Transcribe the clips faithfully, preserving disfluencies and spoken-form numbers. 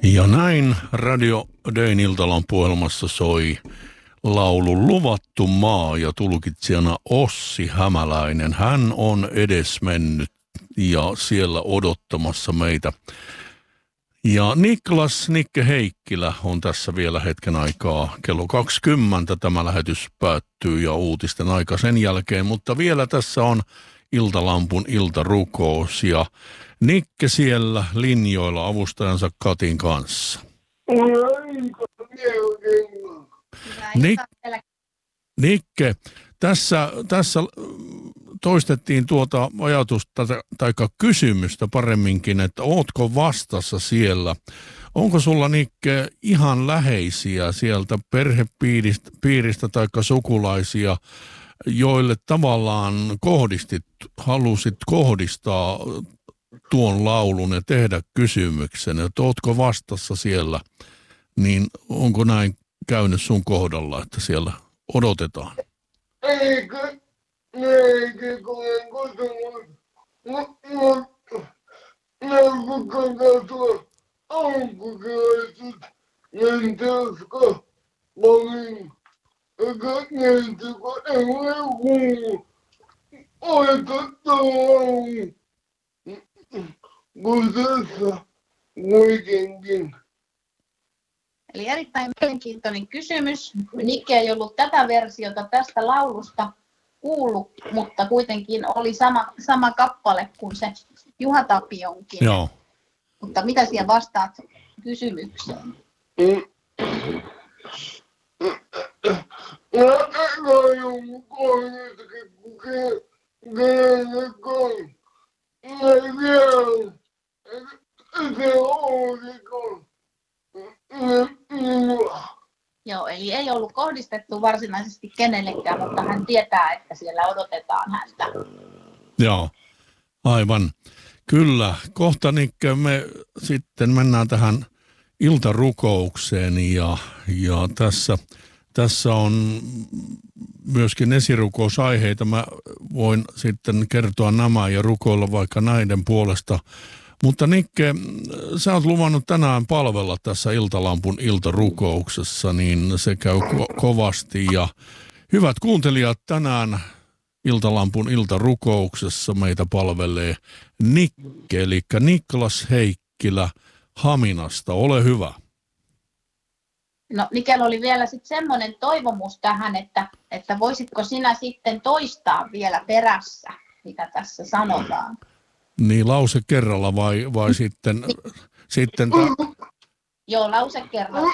Ja näin Radio Dayn iltalampuohjelmassa soi laulu Luvattu maa ja tulkitsijana Ossi Hämäläinen. Hän on edesmennyt ja siellä odottamassa meitä. Ja Niklas Nikke Heikkilä on tässä vielä hetken aikaa. Kello kaksikymmentä tämä lähetys päättyy ja uutisten aika sen jälkeen, mutta vielä tässä on Iltalampun iltarukous ja Nikke siellä linjoilla avustajansa Katin kanssa. Nik- Nikke, tässä, tässä toistettiin tuota ajatusta tai kysymystä paremminkin, että ootko vastassa siellä? Onko sulla, Nikke, ihan läheisiä sieltä perhepiiristä piiristä tai sukulaisia, joille tavallaan kohdistit, halusit kohdistaa tuon laulun ja tehdä kysymyksen, että ootko vastassa siellä, niin onko näin käynyt sun kohdalla, että siellä odotetaan? Eikö, eikö olen kotona, mutta neuvokan katua alkukeraiset lentäyskö olin, eikä lentäkö ei ole kuulu, oitetaan, kun tässä kuitenkin. Eli erittäin mielenkiintoinen kysymys. Nikke ei ollut tätä versiota tästä laulusta kuullut, mutta kuitenkin oli sama, sama kappale kuin se Juha Tapionkin. Joo. Mutta mitä siellä vastaat kysymykseen? Joo, eli ei ollut kohdistettu varsinaisesti kenellekään, mutta hän tietää, että siellä odotetaan häntä. Joo, aivan. Kyllä, kohta Nikke, me sitten mennään tähän iltarukoukseen ja, ja tässä, tässä on myöskin esirukousaiheita. Mä voin sitten kertoa nämä ja rukoilla vaikka näiden puolesta. Mutta Nikke, sä oot luvannut tänään palvella tässä Iltalampun iltarukouksessa, niin se käy ko- kovasti. Ja hyvät kuuntelijat, tänään Iltalampun iltarukouksessa meitä palvelee Nikke, eli Niklas Heikkilä Haminasta. Ole hyvä. No Nikellä oli vielä sitten semmoinen toivomus tähän, että, että voisitko sinä sitten toistaa vielä perässä, mitä tässä sanotaan. Niin lause kerralla vai, vai sitten... sitten ta- Joo, lause kerralla.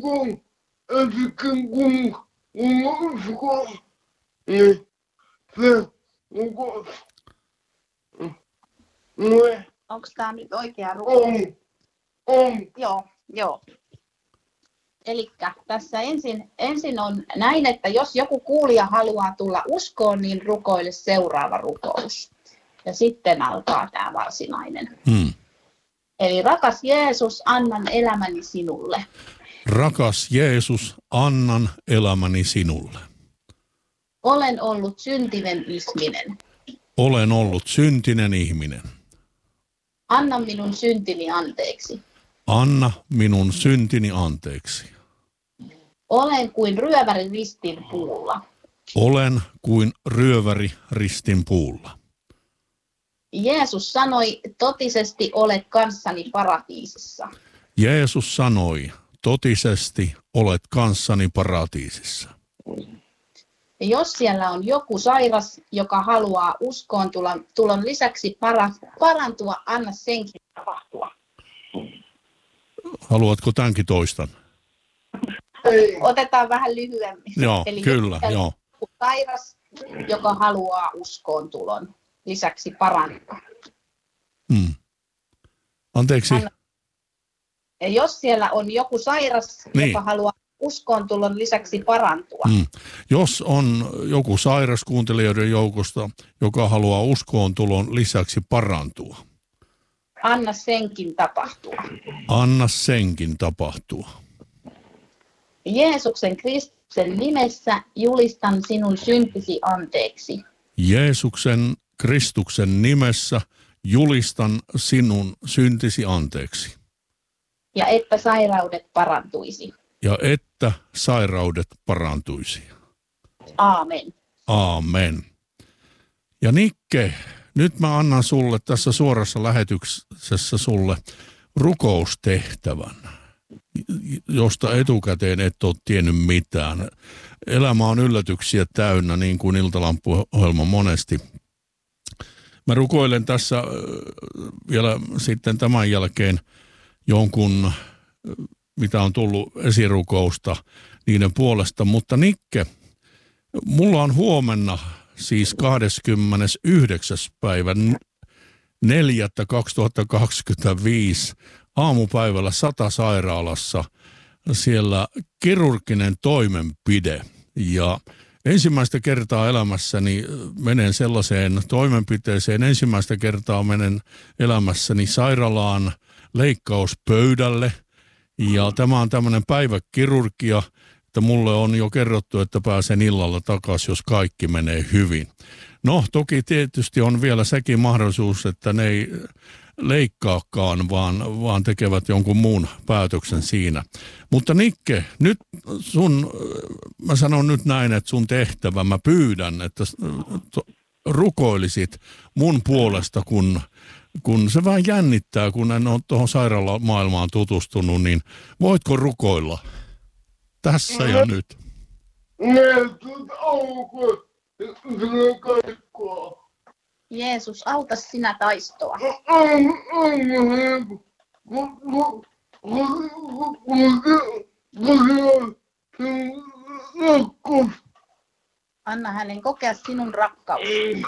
Onko tämä nyt oikea rukous? Joo, joo. Elikkä tässä ensin, ensin on näin, että jos joku kuulija haluaa tulla uskoon, niin rukoile seuraava rukous. Ja sitten alkaa tämä varsinainen. Hmm. Eli rakas Jeesus, annan elämäni sinulle. Rakas Jeesus, annan elämäni sinulle. Olen ollut syntinen ihminen. Olen ollut syntinen ihminen. Anna minun syntini anteeksi. Anna minun syntini anteeksi. Olen kuin ryöväri ristin puulla. Olen kuin ryöväri ristin puulla. Jeesus sanoi, totisesti olet kanssani paratiisissa. Jeesus sanoi, totisesti olet kanssani paratiisissa. Ja jos siellä on joku sairas, joka haluaa uskoon tulon, tulon lisäksi para, parantua, anna senkin tapahtua. Haluatko tämänkin toistan? Otetaan vähän lyhyemmin. Joo, Eli kyllä, jos joo. on sairas, joka haluaa uskoon tulon lisäksi parantua. Hmm. Anteeksi. Anna. Ja jos siellä on joku sairas, niin. joka haluaa uskoon tulon lisäksi parantua. Hmm. Jos on joku sairas kuuntelijoiden joukosta, joka haluaa uskoon tulon lisäksi parantua. Anna senkin tapahtua. Anna senkin tapahtua. Jeesuksen Kristuksen nimessä julistan sinun syntisi anteeksi. Jeesuksen Kristuksen nimessä julistan sinun syntisi anteeksi. Ja että sairaudet parantuisi. Ja että sairaudet parantuisi. Aamen. Aamen. Ja Nikke, nyt mä annan sulle tässä suorassa lähetyksessä sulle rukoustehtävän, josta etukäteen et ole tiennyt mitään. Elämä on yllätyksiä täynnä, niin kuin Iltalampu-ohjelma monesti. Mä rukoilen tässä vielä sitten tämän jälkeen jonkun, mitä on tullut esirukousta niiden puolesta. Mutta Nikke, mulla on huomenna siis kahdeskymmenesyhdeksäs päivä neljättä kaksituhattakaksikymmentäviisi aamupäivällä Sata sairaalassa siellä kirurginen toimenpide. Ja ensimmäistä kertaa elämässäni menen sellaiseen toimenpiteeseen. Ensimmäistä kertaa menen elämässäni sairaalaan leikkauspöydälle. Ja tämä on tämmöinen päiväkirurgia, että mulle on jo kerrottu, että pääsen illalla takaisin, jos kaikki menee hyvin. No, toki tietysti on vielä sekin mahdollisuus, että ne ei leikkaakaan, vaan, vaan tekevät jonkun muun päätöksen siinä. Mutta Nikke, nyt sun, mä sanon nyt näin, että sun tehtävä, mä pyydän, että rukoilisit mun puolesta, kun, kun se vähän jännittää, kun en ole tuohon sairaalamaailmaan tutustunut, niin voitko rukoilla tässä ja nyt? Jeesus, auta sinä taistoa. Anna hänen kokea sinun rakkaus.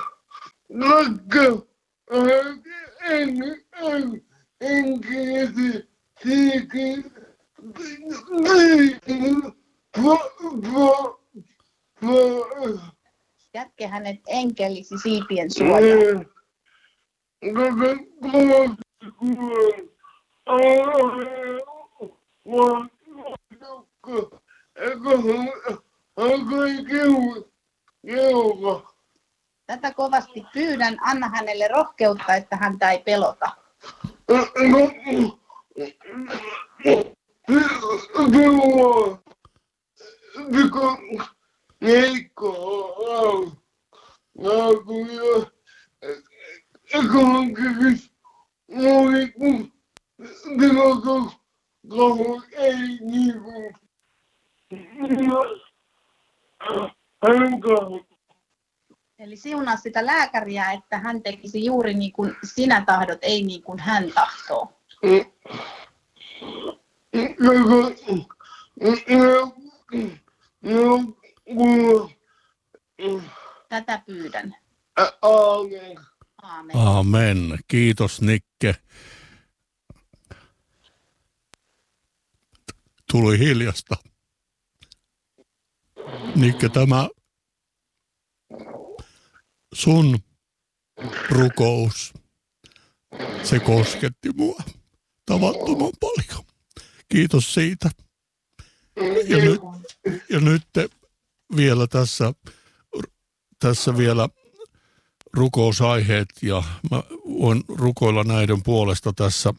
Jätke hänet enkelisi siipien suojaan. Tätä kovasti pyydän, anna hänelle rohkeutta, että häntä ei pelota. Eli siunaa sitä lääkäriä, että hän tekisi juuri niin kuin sinä tahdot, ei niin kuin hän tahtoo. Tätä pyydän. Aamen. Aamen. Aamen. Kiitos Nikke. Tuli hiljasta. Nikke, tämä sun rukous, se kosketti mua tavattoman paljon. Kiitos siitä. Ja nyt, ja nyt te vielä tässä, tässä vielä rukousaiheet, ja mä voin rukoilla näiden puolesta tässä.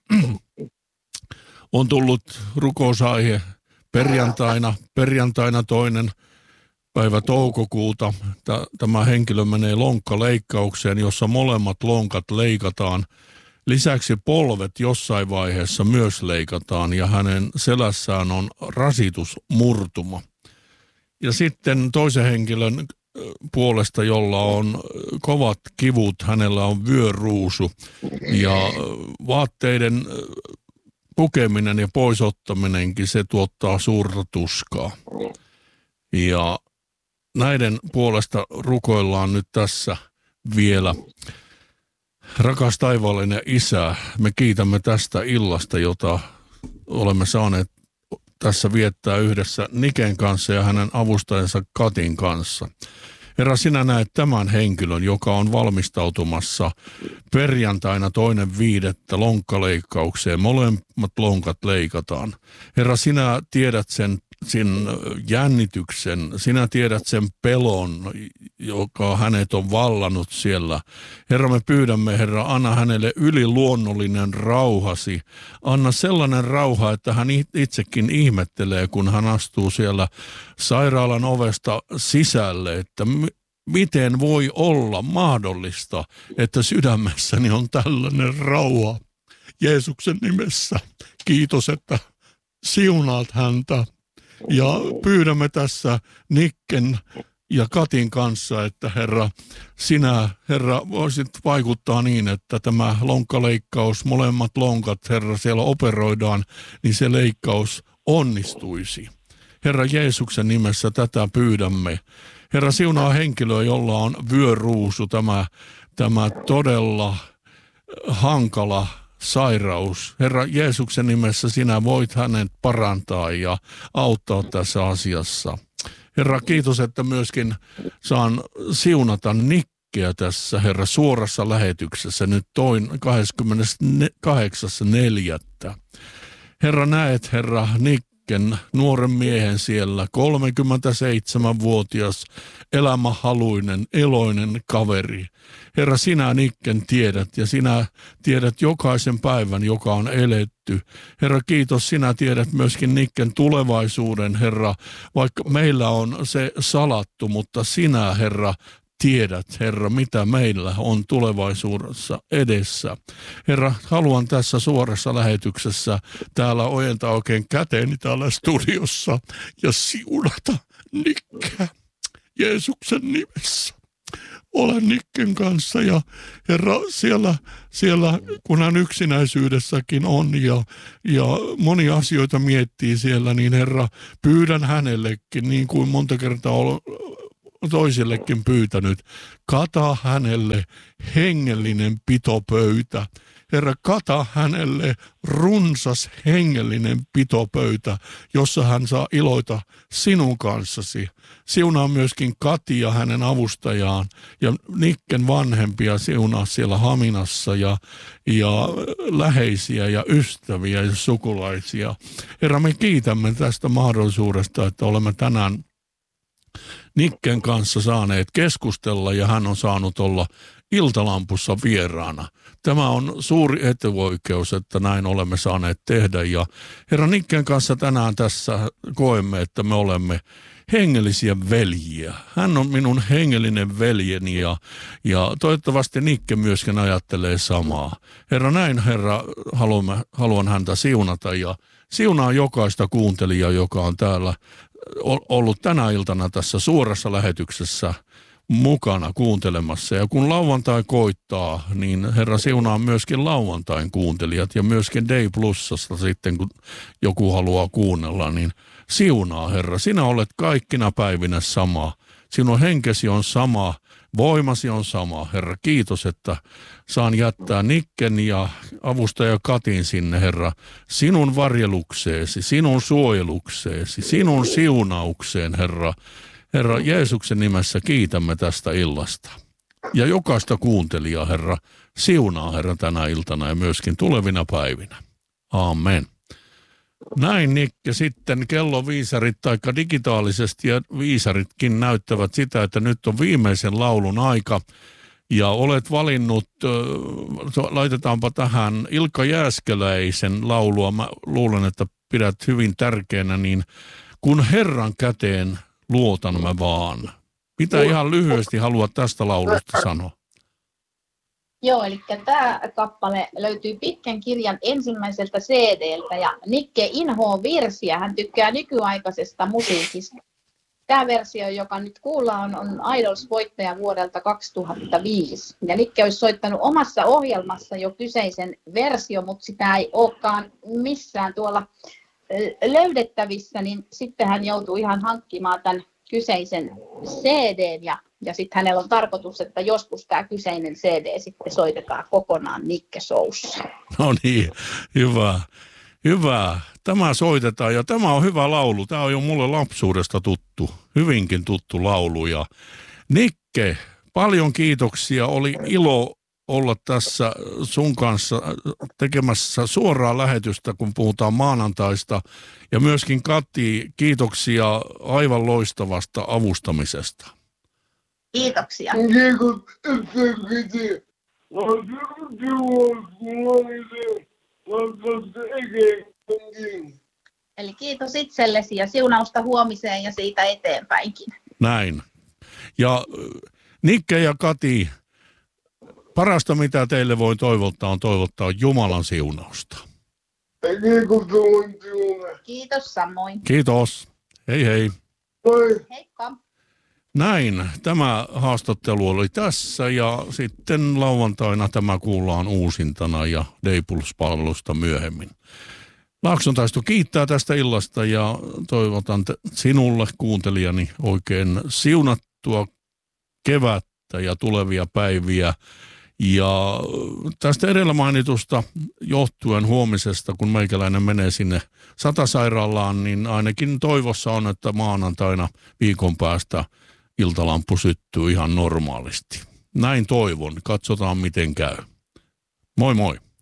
On tullut rukousaihe perjantaina, perjantaina toinen päivä toukokuuta. Tämä henkilö menee lonkkaleikkaukseen, jossa molemmat lonkat leikataan. Lisäksi polvet jossain vaiheessa myös leikataan ja hänen selässään on rasitusmurtuma. Ja sitten toisen henkilön puolesta, jolla on kovat kivut, hänellä on vyöruusu ja vaatteiden pukeminen ja poisottaminenkin, se tuottaa suurta tuskaa. Ja näiden puolesta rukoillaan nyt tässä vielä. Rakas taivaallinen Isä, me kiitämme tästä illasta, jota olemme saaneet tässä viettää yhdessä Niken kanssa ja hänen avustajansa Katin kanssa. Herra, sinä näet tämän henkilön, joka on valmistautumassa perjantaina toinen viidettä lonkkaleikkaukseen. Molemmat lonkat leikataan. Herra, sinä tiedät sen sen jännityksen, sinä tiedät sen pelon, joka hänet on vallannut siellä. Herra, me pyydämme, Herra, anna hänelle yliluonnollinen rauhasi. Anna sellainen rauha, että hän itsekin ihmettelee, kun hän astuu siellä sairaalan ovesta sisälle, että miten voi olla mahdollista, että sydämessäni on tällainen rauha. Jeesuksen nimessä kiitos, että siunaat häntä. Ja pyydämme tässä Nikken ja Katin kanssa, että Herra, sinä, Herra, voisit vaikuttaa niin, että tämä lonkkaleikkaus, molemmat lonkat, Herra, siellä operoidaan, niin se leikkaus onnistuisi. Herra, Jeesuksen nimessä tätä pyydämme. Herra, siunaa henkilöä, jolla on vyöruusu, tämä, tämä todella hankala sairaus. Herra, Jeesuksen nimessä sinä voit hänet parantaa ja auttaa tässä asiassa. Herra, kiitos, että myöskin saan siunata Nikkeä tässä, Herra, suorassa lähetyksessä nyt toin kahdeskymmeneskahdeksas neljättä Herra, näet, Herra, Nikken, nuoren miehen siellä, kolmekymmentäseitsemänvuotias, elämähaluinen, eloinen kaveri. Herra, sinä Nikken tiedät ja sinä tiedät jokaisen päivän, joka on eletty. Herra, kiitos, sinä tiedät myöskin Nikken tulevaisuuden, Herra, vaikka meillä on se salattu, mutta sinä, Herra, tiedät, Herra, mitä meillä on tulevaisuudessa edessä. Herra, haluan tässä suorassa lähetyksessä täällä ojentaa oikein käteeni täällä studiossa ja siunata Nikkeä Jeesuksen nimessä. Olen Nikken kanssa ja Herra, siellä, siellä kun hän yksinäisyydessäkin on ja, ja moni asioita miettii siellä, niin Herra, pyydän hänellekin, niin kuin monta kertaa olen toisillekin pyytänyt, kata hänelle hengellinen pitopöytä. Herra, kata hänelle runsas hengellinen pitopöytä, jossa hän saa iloita sinun kanssasi. Siunaa myöskin Katia, hänen avustajaan, ja Nikken vanhempia siunaa siellä Haminassa ja, ja läheisiä ja ystäviä ja sukulaisia. Herra, me kiitämme tästä mahdollisuudesta, että olemme tänään Nikken kanssa saaneet keskustella ja hän on saanut olla Iltalampussa vieraana. Tämä on suuri etuoikeus, että näin olemme saaneet tehdä ja Herra, Nikken kanssa tänään tässä koemme, että me olemme hengellisiä veljiä. Hän on minun hengellinen veljeni ja, ja toivottavasti Nikke myöskin ajattelee samaa. Herra, näin Herra, haluamme, haluan häntä siunata ja siunaa jokaista kuuntelijaa, joka on täällä ollut tänä iltana tässä suorassa lähetyksessä mukana kuuntelemassa. Ja kun lauantai koittaa, niin Herra, siunaa myöskin lauantain kuuntelijat ja myöskin Day Plusasta sitten, kun joku haluaa kuunnella, niin siunaa Herra. Sinä olet kaikkina päivinä sama. Sinun henkesi on sama, voimasi on sama. Herra, kiitos, että saan jättää Nikken ja avustaja Katin sinne, Herra, sinun varjelukseesi, sinun suojelukseesi, sinun siunaukseen, Herra. Herra, Jeesuksen nimessä kiitämme tästä illasta. Ja jokaista kuuntelijaa, Herra, siunaa, Herra, tänä iltana ja myöskin tulevina päivinä. Amen. Näin, Nikke, sitten kelloviisarit tai digitaalisesti ja viisaritkin näyttävät sitä, että nyt on viimeisen laulun aika. Ja olet valinnut, laitetaanpa tähän Ilkka Jääskeläisen laulua, mä luulen, että pidät hyvin tärkeänä, niin kun Herran käteen luotan mä vaan. Mitä ihan lyhyesti haluat tästä laulusta sanoa? Joo, eli tämä kappale löytyy pitkän kirjan ensimmäiseltä C D:ltä ja Nikke inhoaa virsiä, hän tykkää nykyaikaisesta musiikista. Tämä versio, joka nyt kuullaan, on Idols-voittaja vuodelta kaksituhattaviisi. Ja Nikke olisi soittanut omassa ohjelmassa jo kyseisen versio, mutta sitä ei olekaan missään tuolla löydettävissä, niin sitten hän joutuu ihan hankkimaan tämän kyseisen C D:n ja, ja sitten hänellä on tarkoitus, että joskus tämä kyseinen C D sitten soitetaan kokonaan Nikke Showssa. No niin, hyvä. Hyvä. Tämä soitetaan ja tämä on hyvä laulu. Tämä on jo mulle lapsuudesta tuttu, hyvinkin tuttu laulu. Ja Nikke, paljon kiitoksia. Oli ilo olla tässä sun kanssa tekemässä suoraa lähetystä, kun puhutaan maanantaista. Ja myöskin Kati, kiitoksia aivan loistavasta avustamisesta. Kiitoksia. Kiitos, että piti. Eli kiitos itsellesi ja siunausta huomiseen ja siitä eteenpäinkin. Näin. Ja Nikke ja Kati, parasta mitä teille voi toivottaa on toivottaa Jumalan siunausta. Kiitos samoin. Kiitos. Hei hei. Heippa. Näin, tämä haastattelu oli tässä ja sitten lauantaina tämä kuullaan uusintana ja Daypuls-palvelusta myöhemmin. Laakson taisto kiittää tästä illasta ja toivotan sinulle kuuntelijani oikein siunattua kevättä ja tulevia päiviä. Ja tästä edellä mainitusta johtuen huomisesta, kun meikäläinen menee sinne Satasairaalaan, niin ainakin toivossa on, että maanantaina viikon päästä iltalampu syttyy ihan normaalisti. Näin toivon. Katsotaan miten käy. Moi moi.